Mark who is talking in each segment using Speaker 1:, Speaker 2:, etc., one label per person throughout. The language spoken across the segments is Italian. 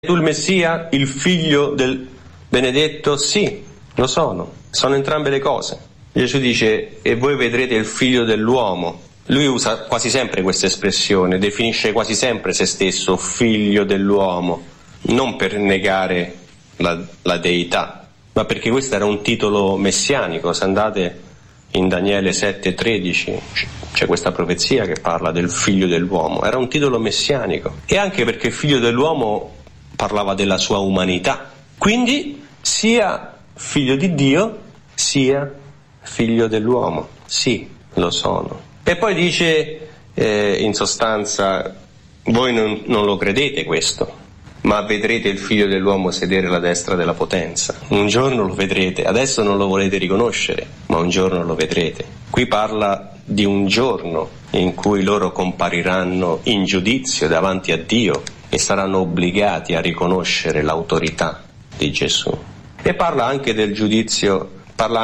Speaker 1: tu il Messia, il figlio del benedetto? Sì, lo sono entrambe le cose. Gesù dice: e voi vedrete il figlio dell'uomo. Lui usa quasi sempre questa espressione, definisce quasi sempre se stesso figlio dell'uomo, non per negare la deità, ma perché questo era un titolo messianico. Se andate in Daniele 7,13 c'è questa profezia che parla del figlio dell'uomo, era un titolo messianico, e anche perché figlio dell'uomo parlava della sua umanità, quindi sia figlio di Dio sia figlio dell'uomo. Sì, lo sono. E poi dice in sostanza: voi non lo credete questo, ma vedrete il figlio dell'uomo sedere alla destra della potenza. Un giorno lo vedrete, adesso non lo volete riconoscere, ma un giorno lo vedrete. Qui parla di un giorno in cui loro compariranno in giudizio davanti a Dio e saranno obbligati a riconoscere l'autorità di Gesù. E parla anche del giudizio,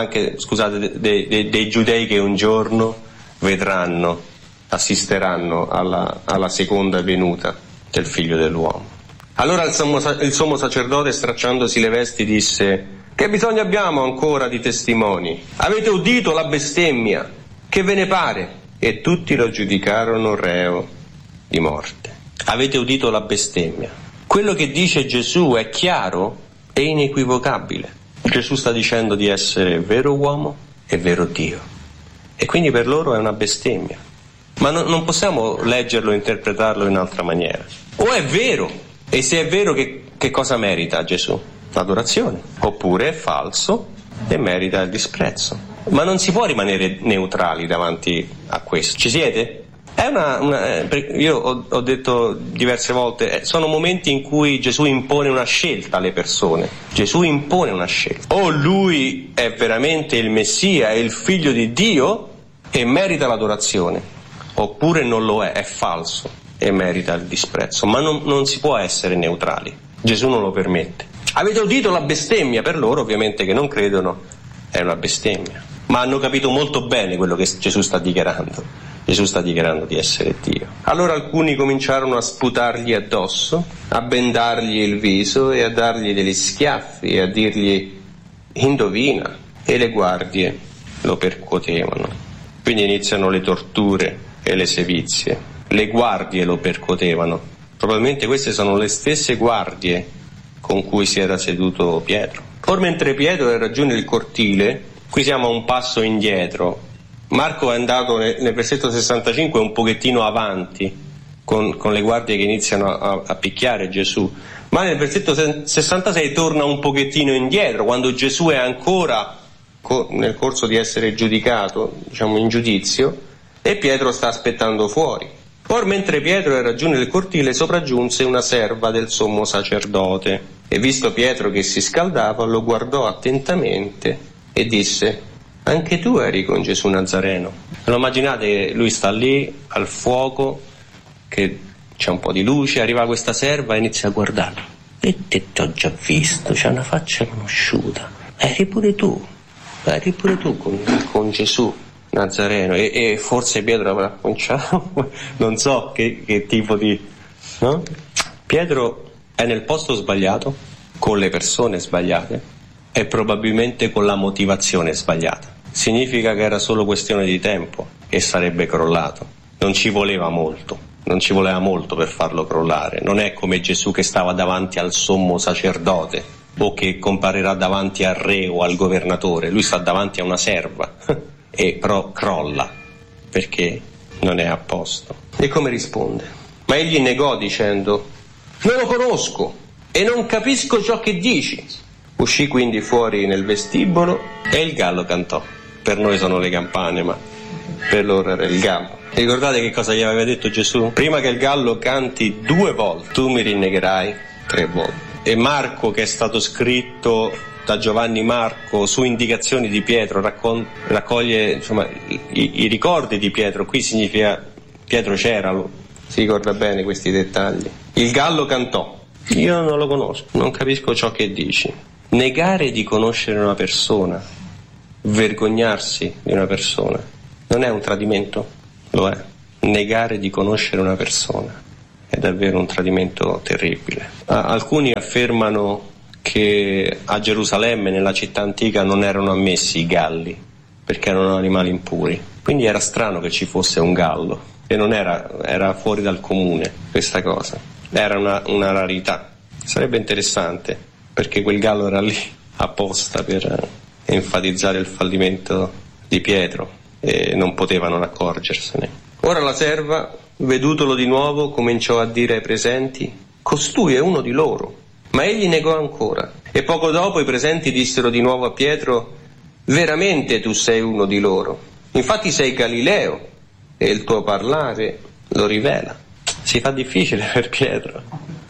Speaker 1: dei giudei che un giorno vedranno, assisteranno alla seconda venuta del figlio dell'uomo. Allora il sommo sacerdote, stracciandosi le vesti, disse: che bisogno abbiamo ancora di testimoni? Avete udito la bestemmia, che ve ne pare? E tutti lo giudicarono reo di morte. Avete udito la bestemmia. Quello che dice Gesù è chiaro e inequivocabile. Gesù sta dicendo di essere vero uomo e vero Dio, e quindi per loro è una bestemmia. Ma non possiamo leggerlo e interpretarlo in altra maniera. O è vero, e se è vero, che cosa merita Gesù? L'adorazione. Oppure è falso e merita il disprezzo. Ma non si può rimanere neutrali davanti a questo. Ci siete? Io ho detto diverse volte, sono momenti in cui Gesù impone una scelta alle persone. Gesù impone una scelta. O lui è veramente il Messia, è il figlio di Dio e merita l'adorazione, oppure non lo è falso e merita il disprezzo. Ma non si può essere neutrali. Gesù non lo permette. Avete udito la bestemmia? Per loro, ovviamente, che non credono, è una bestemmia. Ma hanno capito molto bene quello che Gesù sta dichiarando. Gesù sta dichiarando di essere Dio. Allora alcuni cominciarono a sputargli addosso, a bendargli il viso e a dargli degli schiaffi e a dirgli: indovina. E le guardie lo percuotevano. Quindi iniziano le torture e le sevizie. Le guardie lo percuotevano. Probabilmente queste sono le stesse guardie con cui si era seduto Pietro. Or mentre Pietro era giù nel cortile, qui siamo a un passo indietro. Marco è andato nel versetto 65 un pochettino avanti con le guardie che iniziano a picchiare Gesù, ma nel versetto 66 torna un pochettino indietro, quando Gesù è ancora nel corso di essere giudicato, diciamo in giudizio, e Pietro sta aspettando fuori. Or mentre Pietro era giù nel cortile, sopraggiunse una serva del sommo sacerdote, e visto Pietro che si scaldava, lo guardò attentamente e disse: anche tu eri con Gesù Nazareno. Lo immaginate, lui sta lì al fuoco, che c'è un po' di luce, arriva questa serva e inizia a guardarlo. E te t'ho già visto, c'ha una faccia conosciuta. Eri pure tu con Gesù Nazareno. E forse Pietro avrà cominciato, non so che tipo di... no? Pietro è nel posto sbagliato, con le persone sbagliate e probabilmente con la motivazione sbagliata. Significa che era solo questione di tempo e sarebbe crollato. Non ci voleva molto per farlo crollare. Non è come Gesù che stava davanti al sommo sacerdote o che comparirà davanti al re o al governatore. Lui sta davanti a una serva e però crolla perché non è a posto. E come risponde? Ma egli negò dicendo: non lo conosco e non capisco ciò che dici. Uscì quindi fuori nel vestibolo e il gallo cantò. Per noi sono le campane, ma per loro era il gallo. Ricordate che cosa gli aveva detto Gesù? Prima che il gallo canti 2 volte, tu mi rinnegherai 3 volte. E Marco, che è stato scritto da Giovanni Marco su indicazioni di Pietro, raccoglie insomma i ricordi di Pietro. Qui significa Pietro c'era, si ricorda bene questi dettagli. Il gallo cantò. Io non lo conosco, non capisco ciò che dici. Negare di conoscere una persona, vergognarsi di una persona, non è un tradimento? Lo è. Negare di conoscere una persona. È davvero un tradimento terribile. Alcuni affermano che a Gerusalemme, nella città antica, non erano ammessi i galli, perché erano animali impuri. Quindi era strano che ci fosse un gallo, e non era fuori dal comune questa cosa. Era una rarità. Sarebbe interessante, perché quel gallo era lì apposta per enfatizzare il fallimento di Pietro, e non poteva non accorgersene. Ora la serva, vedutolo di nuovo, cominciò a dire ai presenti: costui è uno di loro. Ma egli negò ancora. E poco dopo i presenti dissero di nuovo a Pietro: veramente tu sei uno di loro. Infatti sei Galileo, e il tuo parlare lo rivela. Si fa difficile per Pietro,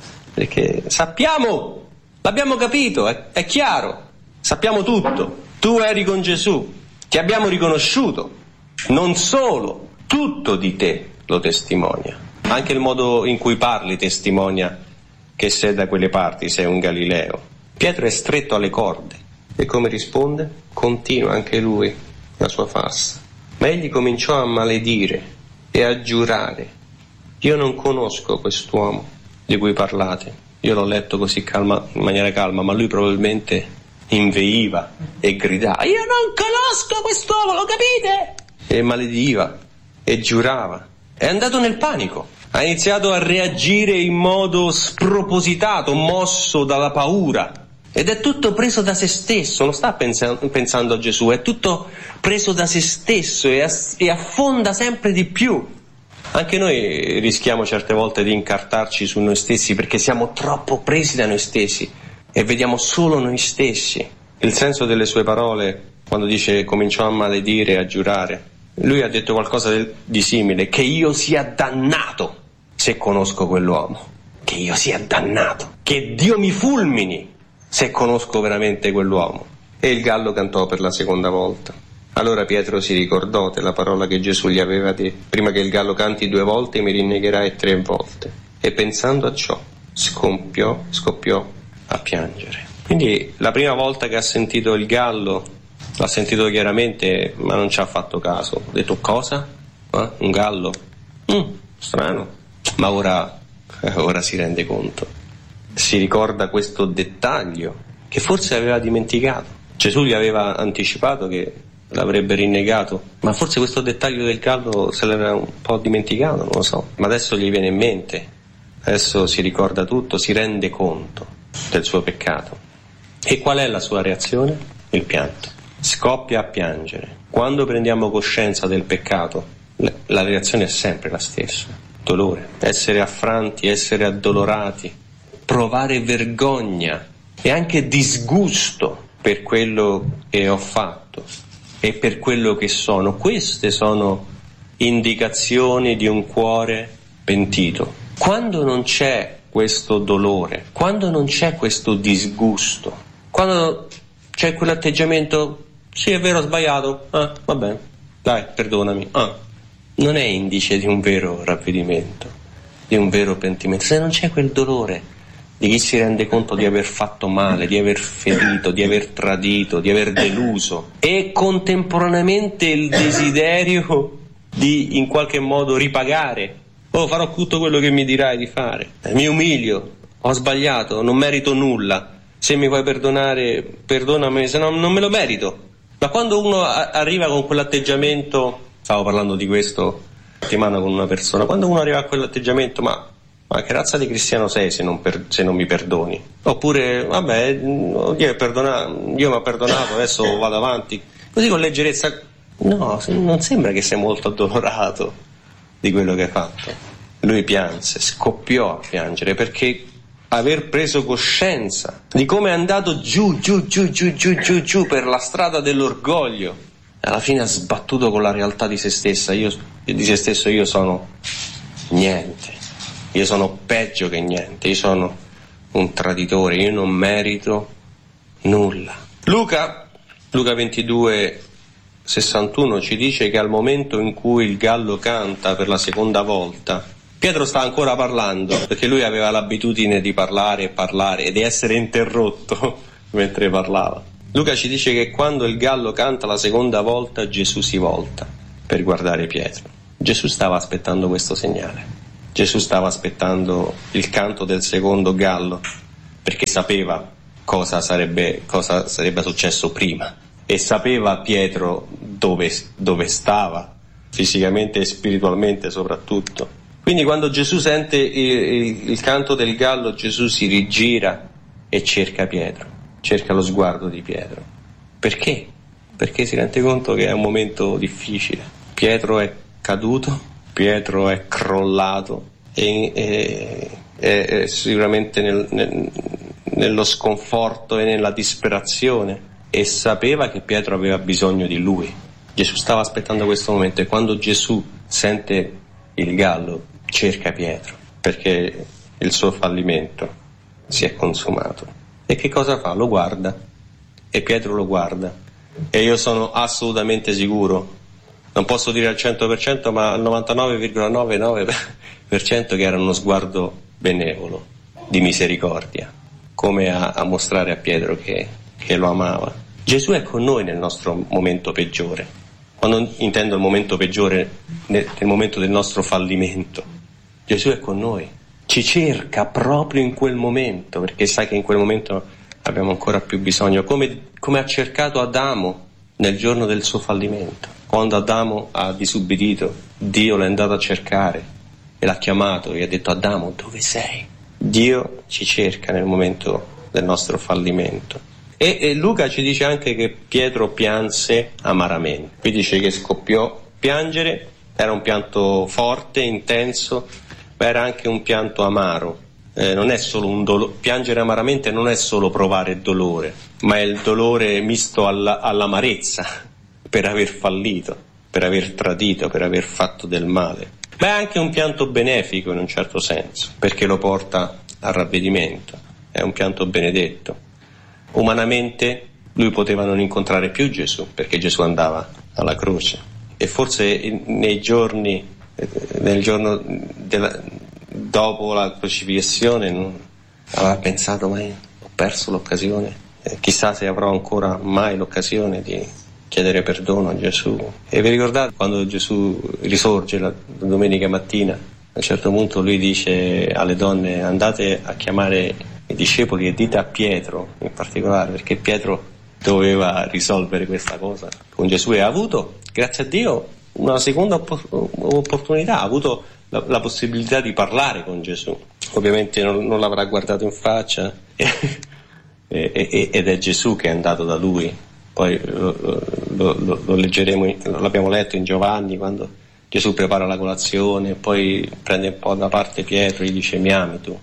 Speaker 1: perché sappiamo, l'abbiamo capito, è chiaro, sappiamo tutto. Tu eri con Gesù, ti abbiamo riconosciuto. Non solo, tutto di te lo testimonia. Anche il modo in cui parli testimonia che sei da quelle parti, sei un Galileo. Pietro è stretto alle corde. E come risponde? Continua anche lui la sua farsa. Ma egli cominciò a maledire e a giurare: io non conosco quest'uomo di cui parlate. Io l'ho letto così in maniera calma, ma lui probabilmente inveiva e gridava: io non conosco quest'uomo, lo capite? E malediva e giurava. È andato nel panico. Ha iniziato a reagire in modo spropositato, mosso dalla paura. Ed è tutto preso da se stesso, non sta pensando a Gesù, è tutto preso da se stesso e affonda sempre di più. Anche noi rischiamo certe volte di incartarci su noi stessi, perché siamo troppo presi da noi stessi e vediamo solo noi stessi. Il senso delle sue parole, quando dice cominciò a maledire e a giurare, lui ha detto qualcosa di simile: che io sia dannato se conosco quell'uomo, che io sia dannato, che Dio mi fulmini se conosco veramente quell'uomo. E il gallo cantò per la seconda volta. Allora Pietro si ricordò della parola che Gesù gli aveva detto: prima che il gallo canti 2 volte mi rinnegherai 3 volte. E pensando a ciò scoppiò a piangere. Quindi la prima volta che ha sentito il gallo l'ha sentito chiaramente, ma non ci ha fatto caso. Ha detto: cosa? Un gallo? Strano. Ma ora si rende conto. Si ricorda questo dettaglio che forse aveva dimenticato. Gesù gli aveva anticipato che l'avrebbe rinnegato, ma forse questo dettaglio del gallo se l'era un po' dimenticato, non lo so. Ma adesso gli viene in mente, adesso si ricorda tutto, si rende conto del suo peccato. E qual è la sua reazione? Il pianto. Scoppia a piangere. Quando prendiamo coscienza del peccato, la reazione è sempre la stessa: dolore, essere affranti, essere addolorati, provare vergogna e anche disgusto per quello che ho fatto e per quello che sono. Queste sono indicazioni di un cuore pentito. Quando non c'è questo dolore, quando non c'è questo disgusto, quando c'è quell'atteggiamento: sì, è vero, ho sbagliato, va bene, dai, perdonami, non è indice di un vero ravvedimento, di un vero pentimento. Se non c'è quel dolore di chi si rende conto di aver fatto male, di aver ferito, di aver tradito, di aver deluso, e contemporaneamente il desiderio di in qualche modo ripagare: farò tutto quello che mi dirai di fare, mi umilio, ho sbagliato, non merito nulla, se mi vuoi perdonare perdonami, se no non me lo merito. Ma quando uno arriva con quell'atteggiamento, stavo parlando di questo settimana con una persona, quando uno arriva a quell'atteggiamento: ma che razza di cristiano sei se non mi perdoni? Oppure vabbè, Dio mi ha perdonato, adesso vado avanti, così con leggerezza. No, non sembra che sei molto addolorato di quello che hai fatto. Lui pianse, scoppiò a piangere, perché aver preso coscienza di come è andato giù per la strada dell'orgoglio, alla fine ha sbattuto con la realtà di se stessa. Io sono niente, io sono peggio che niente, io sono un traditore, io non merito nulla. Luca 22:61 ci dice che al momento in cui il gallo canta per la seconda volta, Pietro sta ancora parlando, perché lui aveva l'abitudine di parlare e di essere interrotto mentre parlava. Luca ci dice che quando il gallo canta la seconda volta, Gesù si volta per guardare Pietro. Gesù stava aspettando questo segnale. Gesù stava aspettando il canto del secondo gallo, perché sapeva cosa sarebbe successo prima, e sapeva Pietro dove stava, fisicamente e spiritualmente soprattutto. Quindi quando Gesù sente il canto del gallo, Gesù si rigira e cerca Pietro, cerca lo sguardo di Pietro. Perché? Perché si rende conto che è un momento difficile. Pietro è caduto, Pietro è crollato e è sicuramente nello sconforto e nella disperazione, e sapeva che Pietro aveva bisogno di lui. Gesù stava aspettando questo momento, e quando Gesù sente il gallo cerca Pietro, perché il suo fallimento si è consumato. E che cosa fa? Lo guarda, e Pietro lo guarda, e io sono assolutamente sicuro, non posso dire al 100%, ma al 99,99% che era uno sguardo benevolo, di misericordia, come a mostrare a Pietro che lo amava. Gesù è con noi nel nostro momento peggiore. Quando intendo il momento peggiore, nel momento del nostro fallimento, Gesù è con noi, ci cerca proprio in quel momento, perché sa che in quel momento abbiamo ancora più bisogno, come ha cercato Adamo nel giorno del suo fallimento. Quando Adamo ha disubbidito, Dio l'è andato a cercare e l'ha chiamato e gli ha detto: Adamo, dove sei? Dio ci cerca nel momento del nostro fallimento. E Luca ci dice anche che Pietro pianse amaramente. Qui dice che scoppiò piangere, era un pianto forte, intenso, ma era anche un pianto amaro. Non è solo un dolore, piangere amaramente non è solo provare dolore, ma è il dolore misto all'amarezza per aver fallito, per aver tradito, per aver fatto del male. Ma è anche un pianto benefico in un certo senso, perché lo porta al ravvedimento, è un pianto benedetto. Umanamente lui poteva non incontrare più Gesù, perché Gesù andava alla croce, e forse nel giorno dopo la crocifissione aveva pensato: ma ho perso l'occasione, chissà se avrò ancora mai l'occasione di chiedere perdono a Gesù. E vi ricordate quando Gesù risorge la domenica mattina, a un certo punto lui dice alle donne: andate a chiamare i discepoli e dite a Pietro in particolare, perché Pietro doveva risolvere questa cosa con Gesù, e ha avuto, grazie a Dio, una seconda opportunità, ha avuto la possibilità di parlare con Gesù. Ovviamente non l'avrà guardato in faccia ed è Gesù che è andato da lui. Poi lo leggeremo, l'abbiamo letto in Giovanni, quando Gesù prepara la colazione, poi prende un po' da parte Pietro e gli dice: mi ami tu,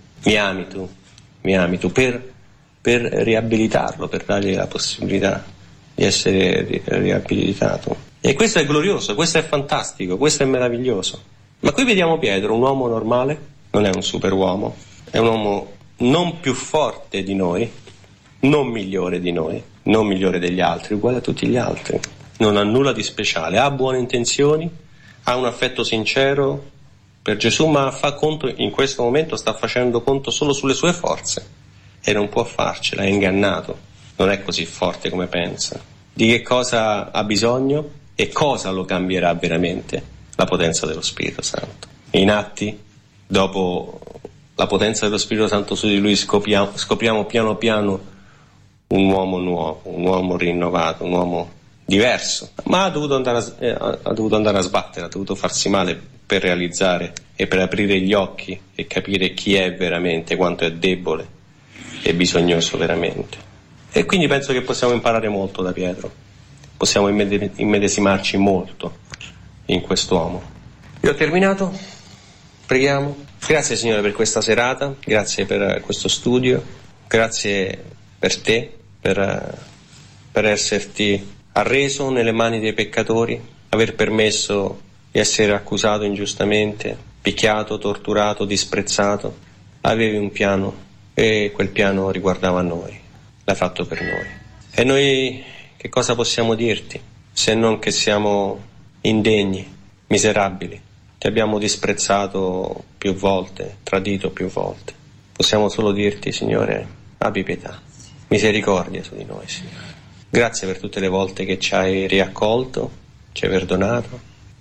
Speaker 1: per riabilitarlo, per dargli la possibilità di essere riabilitato. E questo è glorioso, questo è fantastico, questo è meraviglioso. Ma qui vediamo Pietro, un uomo normale, non è un superuomo, è un uomo non più forte di noi, non migliore di noi, non migliore degli altri, uguale a tutti gli altri. Non ha nulla di speciale, ha buone intenzioni, ha un affetto sincero per Gesù, ma fa conto, in questo momento sta facendo conto solo sulle sue forze, e non può farcela, è ingannato, non è così forte come pensa. Di che cosa ha bisogno e cosa lo cambierà veramente? La potenza dello Spirito Santo. In Atti, dopo la potenza dello Spirito Santo su di lui, scopriamo piano piano un uomo nuovo, un uomo rinnovato, un uomo diverso, ma ha dovuto andare a sbattere, ha dovuto farsi male per realizzare e per aprire gli occhi e capire chi è veramente, quanto è debole e bisognoso veramente. E quindi penso che possiamo imparare molto da Pietro, possiamo immedesimarci molto in quest'uomo. Io ho terminato, preghiamo. Grazie Signore per questa serata, grazie per questo studio, grazie per te, per esserti arreso nelle mani dei peccatori, aver permesso di essere accusato ingiustamente, picchiato, torturato, disprezzato. Avevi un piano e quel piano riguardava noi, l'hai fatto per noi. E noi che cosa possiamo dirti se non che siamo indegni, miserabili? Ti abbiamo disprezzato più volte, tradito più volte. Possiamo solo dirti, Signore, abbi pietà, misericordia su di noi, Signore. Grazie per tutte le volte che ci hai riaccolto, ci hai perdonato,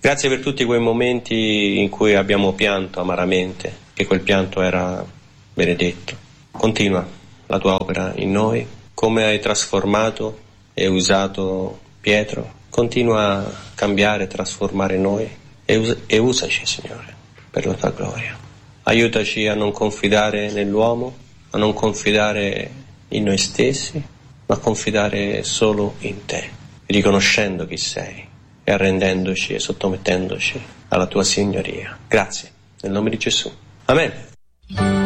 Speaker 1: Grazie per tutti quei momenti in cui abbiamo pianto amaramente, che quel pianto era benedetto. Continua la tua opera in noi, come hai trasformato e usato Pietro. Continua a cambiare, trasformare noi e usaci, Signore, per la tua gloria. Aiutaci a non confidare nell'uomo, a non confidare in noi stessi, ma a confidare solo in te, riconoscendo chi sei e arrendendoci e sottomettendoci alla tua signoria. Grazie, nel nome di Gesù. Amen.